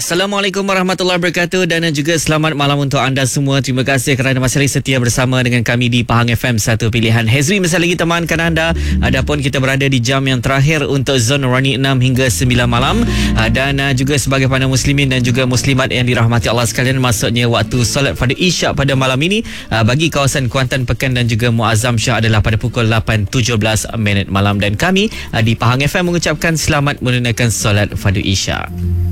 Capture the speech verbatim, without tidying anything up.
Assalamualaikum warahmatullahi wabarakatuh dan juga selamat malam untuk anda semua. Terima kasih kerana masih lagi setia bersama dengan kami di Pahang F M, satu pilihan. Hezri masih lagi temankan anda. Adapun kita berada di jam yang terakhir untuk Zon Nurani enam hingga sembilan malam, dan juga sebagai pandang muslimin dan juga muslimat yang dirahmati Allah sekalian, maksudnya waktu solat pada Isyak pada malam ini bagi kawasan Kuantan, Pekan dan juga Muazzam Shah adalah pada pukul lapan tujuh belas minit malam, dan kami di Pahang F M mengucapkan selamat menunaikan solat fardu Isyak.